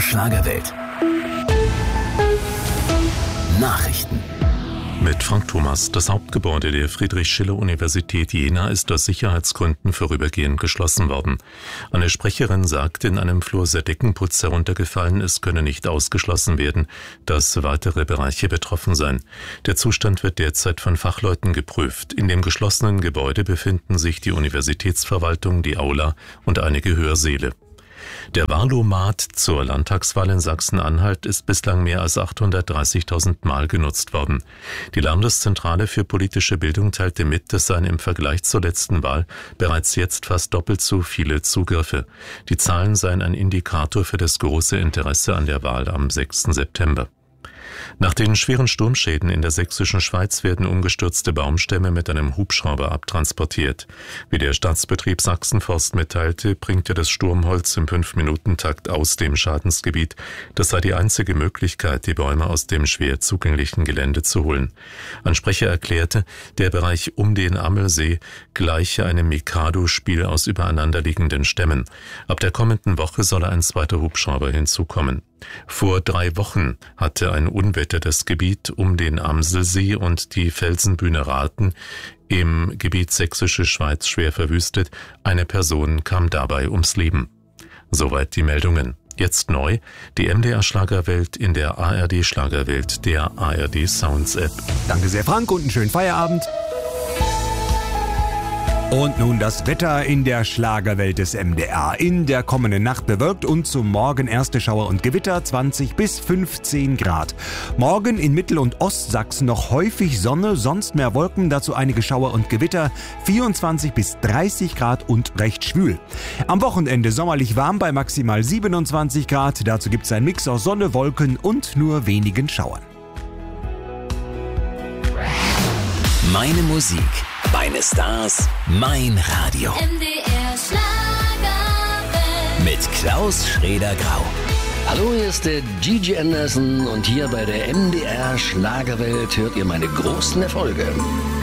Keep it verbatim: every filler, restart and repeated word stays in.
Schlagerwelt. Nachrichten. Mit Frank Thomas. Das Hauptgebäude der Friedrich-Schiller-Universität Jena ist aus Sicherheitsgründen vorübergehend geschlossen worden. Eine Sprecherin sagt, in einem Flur sei Deckenputz heruntergefallen, es könne nicht ausgeschlossen werden, dass weitere Bereiche betroffen seien. Der Zustand wird derzeit von Fachleuten geprüft. In dem geschlossenen Gebäude befinden sich die Universitätsverwaltung, die Aula und einige Hörsäle. Der Wahlomat zur Landtagswahl in Sachsen-Anhalt ist bislang mehr als achthundertdreißigtausend Mal genutzt worden. Die Landeszentrale für politische Bildung teilte mit, es seien im Vergleich zur letzten Wahl bereits jetzt fast doppelt so viele Zugriffe. Die Zahlen seien ein Indikator für das große Interesse an der Wahl am sechsten September. Nach den schweren Sturmschäden in der sächsischen Schweiz werden umgestürzte Baumstämme mit einem Hubschrauber abtransportiert. Wie der Staatsbetrieb Sachsenforst mitteilte, bringt er das Sturmholz im fünf-Minuten-Takt aus dem Schadensgebiet. Das sei die einzige Möglichkeit, die Bäume aus dem schwer zugänglichen Gelände zu holen. Ein Sprecher erklärte, der Bereich um den Ammelsee gleiche einem Mikado-Spiel aus übereinanderliegenden Stämmen. Ab der kommenden Woche solle ein zweiter Hubschrauber hinzukommen. Vor drei Wochen hatte ein Unwetter das Gebiet um den Amselsee und die Felsenbühne Raten im Gebiet Sächsische Schweiz schwer verwüstet. Eine Person kam dabei ums Leben. Soweit die Meldungen. Jetzt neu, die M D R Schlagerwelt in der A R D Schlagerwelt, der A R D Sounds App. Danke sehr, Frank, und einen schönen Feierabend. Und nun das Wetter in der Schlagerwelt des M D R. In der kommenden Nacht bewölkt und zum Morgen erste Schauer und Gewitter, zwanzig bis fünfzehn Grad. Morgen in Mittel- und Ostsachsen noch häufig Sonne, sonst mehr Wolken, dazu einige Schauer und Gewitter, vierundzwanzig bis dreißig Grad und recht schwül. Am Wochenende sommerlich warm bei maximal siebenundzwanzig Grad, dazu gibt es einen Mix aus Sonne, Wolken und nur wenigen Schauern. Meine Musik, meine Stars, mein Radio. M D R Schlagerwelt. Mit Klaus Schrader-Grau. Hallo, hier ist der Gigi Anderson und hier bei der M D R Schlagerwelt hört ihr meine großen Erfolge.